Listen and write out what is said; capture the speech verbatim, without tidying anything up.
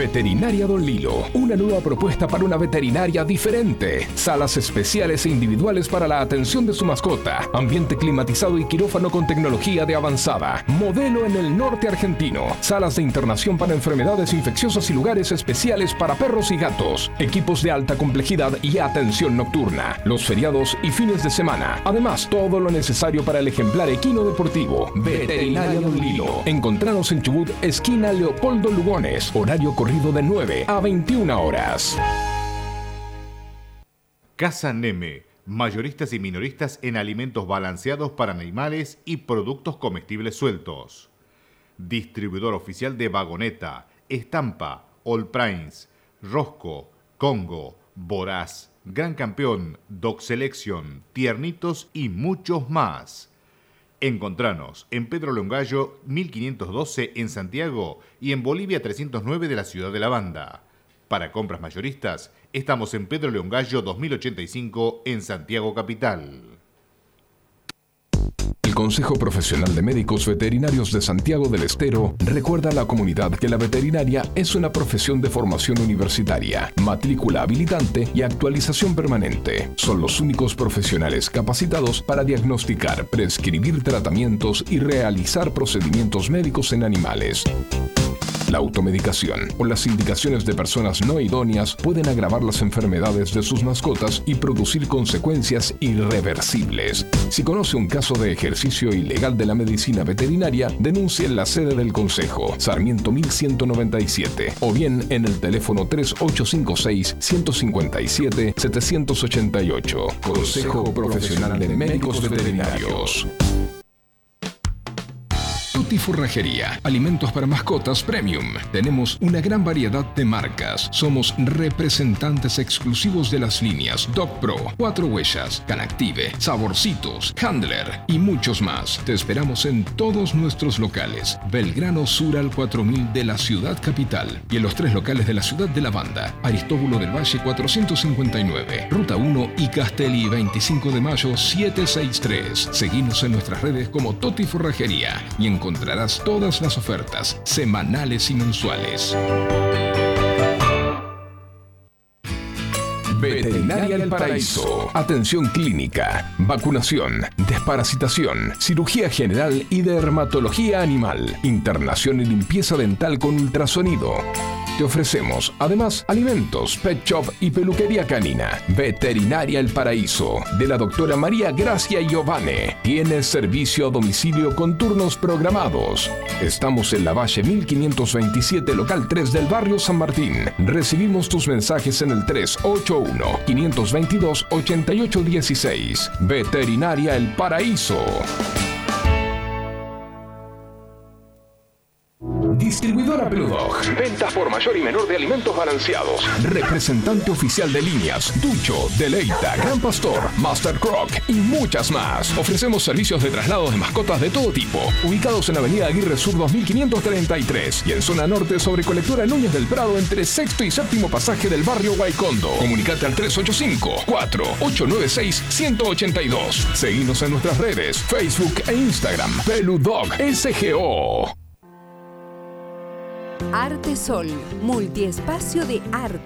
Veterinaria Don Lilo, una nueva propuesta para una veterinaria diferente. Salas especiales e individuales para la atención de su mascota. Ambiente climatizado y quirófano con tecnología de avanzada. Modelo en el norte argentino. Salas de internación para enfermedades infecciosas y lugares especiales para perros y gatos. Equipos de alta complejidad y atención nocturna. Los feriados y fines de semana. Además, todo lo necesario para el ejemplar equino deportivo. Veterinaria Don Lilo. Encontranos en Chubut, esquina Leopoldo Lugones. Horario corrido de nueve a veintiuna horas. Casa Neme, mayoristas y minoristas en alimentos balanceados para animales y productos comestibles sueltos. Distribuidor oficial de Vagoneta, Estampa, All Prince, Rosco, Congo, Voraz, Gran Campeón, Dog Selection, Tiernitos y muchos más. Encontranos en Pedro Longallo mil quinientos doce en Santiago y en Bolivia trescientos nueve de la ciudad de La Banda. Para compras mayoristas, estamos en Pedro Longallo dos mil ochenta y cinco en Santiago Capital. El Consejo Profesional de Médicos Veterinarios de Santiago del Estero recuerda a la comunidad que la veterinaria es una profesión de formación universitaria, matrícula habilitante y actualización permanente. Son los únicos profesionales capacitados para diagnosticar, prescribir tratamientos y realizar procedimientos médicos en animales. La automedicación o las indicaciones de personas no idóneas pueden agravar las enfermedades de sus mascotas y producir consecuencias irreversibles. Si conoce un caso de ejercicio ilegal de la medicina veterinaria, denuncie en la sede del Consejo, Sarmiento mil ciento noventa y siete, o bien en el teléfono tres ocho cinco seis, uno cinco siete, siete ocho ocho. Consejo Profesional de Médicos Veterinarios. Tutti Forrajería, alimentos para mascotas premium. Tenemos una gran variedad de marcas. Somos representantes exclusivos de las líneas Dog Pro, Cuatro Huellas, Canactive, Saborcitos, Handler y muchos más. Te esperamos en todos nuestros locales. Belgrano Sur al cuatro mil de la ciudad capital y en los tres locales de la ciudad de La Banda. Aristóbulo del Valle cuatrocientos cincuenta y nueve, Ruta uno y Castelli veinticinco de mayo setecientos sesenta y tres. Seguinos en nuestras redes como Tutti Forrajería y encontrarás todas las ofertas semanales y mensuales. Veterinaria El Paraíso. Atención clínica, vacunación, desparasitación, cirugía general y dermatología animal, internación y limpieza dental con ultrasonido. Te ofrecemos, además, alimentos, pet shop y peluquería canina. Veterinaria El Paraíso, de la doctora María Gracia Giovane. Tiene servicio a domicilio con turnos programados. Estamos en Lavalle mil quinientos veintisiete, local tres del barrio San Martín. Recibimos tus mensajes en el tres ocho uno, cinco dos dos, ocho ocho uno seis. Veterinaria El Paraíso. Distribuidora Peludog. Ventas por mayor y menor de alimentos balanceados. Representante oficial de líneas Ducho, Deleita, Gran Pastor, Master Croc y muchas más. Ofrecemos servicios de traslados de mascotas de todo tipo. Ubicados en Avenida Aguirre Sur dos mil quinientos treinta y tres y en zona norte sobre Colectora Núñez del Prado entre sexto y séptimo pasaje del barrio Guaycondo. Comunicate al tres ocho cinco, cuatro ocho nueve seis, uno ocho dos. Seguinos en nuestras redes, Facebook e Instagram. Peludog S G O. Arte Sol, multiespacio de arte